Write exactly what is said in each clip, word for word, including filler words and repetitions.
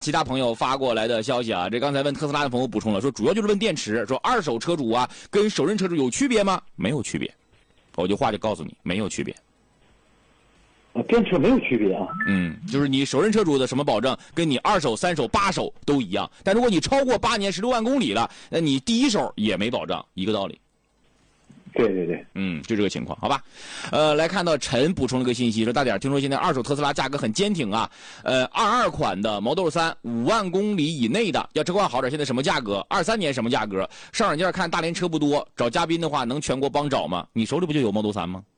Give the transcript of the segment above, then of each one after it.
其他朋友发过来的消息啊，这刚才问特斯拉的朋友补充了，说主要就是问电池，说二手车主啊跟首任车主有区别吗？没有区别，我就话就告诉你，没有区别。 啊，电池没有区别啊。 嗯，就是你首任车主的什么保证，跟你二手、三手、八手都一样。但如果你超过八年十六万公里了，那你第一手也没保障，一个道理。 对对对， 嗯，就这个情况，好吧。呃，来看到陈补充了个信息，说大点，听说现在二手特斯拉价格很坚挺啊。呃，二二款的 Model 三五万公里以内的，要车况好点，现在什么价格？二三年什么价格？上软件看大连车不多，找嘉宾的话能全国帮找吗？你手里不就有 Model 三吗？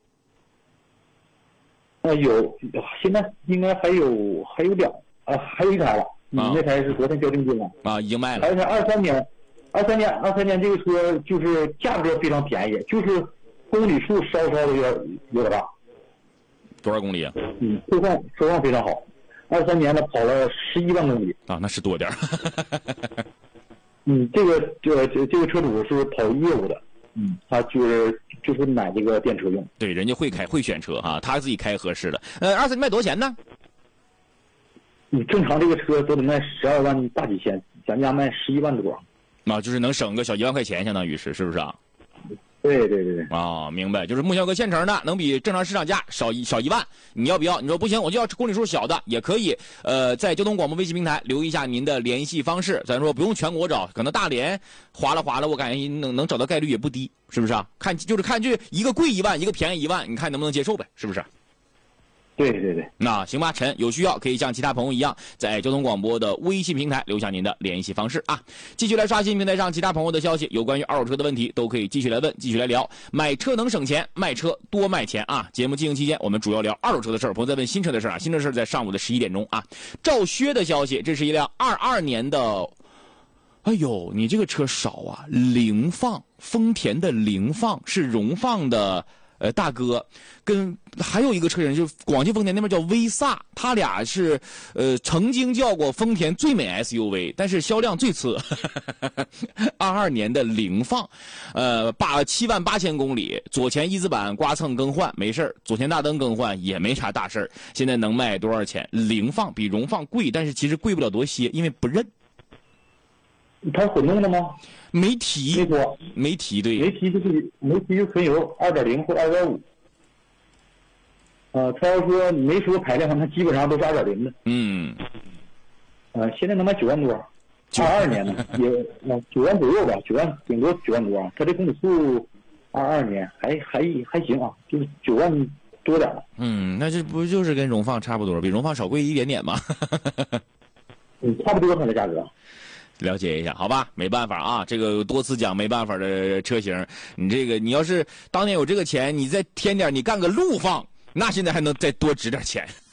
呃，有，现在应该还有还有两啊，还有一台了。你、嗯、那台是昨天交定金了啊，已经卖了。 还有台二三年。二三年，二三年这个车就是价格非常便宜，就是公里数稍稍的有点有点大。 多少公里啊？ 嗯，车况车况非常好。二三年的跑了十一万公里啊，那是多点嗯，这个这个这个车主是跑业务的，嗯，他就是就是买这个电车用。 对，人家会开会选车哈、啊，他自己开合适的。呃，二三年卖多少钱呢？ 你正常这个车都得卖十二万大几千，咱家卖十一万多。 啊，就是能省个小一万块钱，相当于是，是不是啊？ 对对对对。 啊、哦，明白，就是木小哥现成的，能比正常市场价少一小一万，你要不要？你说不行，我就要公里数小的，也可以。呃，在交通广播微信平台留一下您的联系方式，咱说不用全国找，可能大连划拉划拉，我感觉能能找到概率也不低，是不是啊？看就是看这一个贵一万，一个便宜一万，你看能不能接受呗？是不是？ 对对对， 那行吧，陈，有需要可以像其他朋友一样，在交通广播的微信平台留下您的联系方式啊。继续来刷新平台上其他朋友的消息，有关于二手车的问题都可以继续来问，继续来聊。买车能省钱，卖车多卖钱啊！节目进行期间，我们主要聊二手车的事儿，朋友在问新车的事儿啊。新车的事儿在上午的十一点钟啊。赵薛的消息，这是一辆二二年的，哎呦，你这个车少啊，凌放，丰田的凌放是荣放的。呃，大哥，跟还有一个车型就是广汽丰田那边叫威萨，他俩是呃曾经叫过丰田最美 S U V， 但是销量最次。二二年的凌放，呃，八七万八千公里，左前一字板刮蹭更换没事，左前大灯更换也没啥大事儿。现在能卖多少钱？凌放比荣放贵，但是其实贵不了多些，因为不认。 它混动的吗？ 没提， 没说， 没提，对， 没提就是没提就纯油二点零或二点五。呃，他要说没说排量，它基本上都是二点零的。 嗯。 呃，现在能卖九万多，二二年的也呃九万左右吧，九万顶多九万多啊。它这公里数，二二年还还还行啊，就是九万多点了。 嗯，那这不就是跟荣放差不多，比荣放少贵一点点吗？ 嗯，差不多它的价格。 了解一下，好吧，没办法啊，这个多次讲没办法的车型，你这个你要是当年有这个钱，你再添点，你干个陆放，那现在还能再多值点钱。